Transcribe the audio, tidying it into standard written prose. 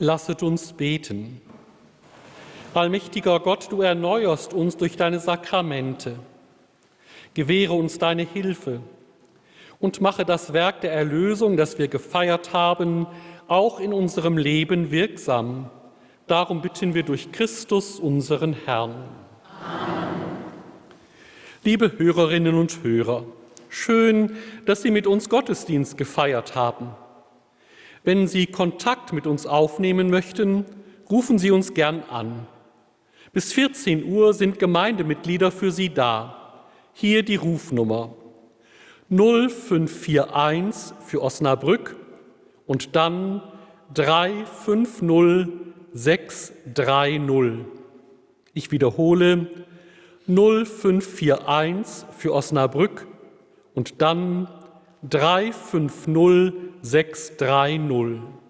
Lasset uns beten. Allmächtiger Gott, du erneuerst uns durch deine Sakramente. Gewähre uns deine Hilfe und mache das Werk der Erlösung, das wir gefeiert haben, auch in unserem Leben wirksam. Darum bitten wir durch Christus, unseren Herrn. Amen. Liebe Hörerinnen und Hörer, schön, dass Sie mit uns Gottesdienst gefeiert haben. Wenn Sie Kontakt mit uns aufnehmen möchten, rufen Sie uns gern an. Bis 14 Uhr sind Gemeindemitglieder für Sie da. Hier die Rufnummer 0541 für Osnabrück und dann 350630. Ich wiederhole 0541 für Osnabrück und dann 350630.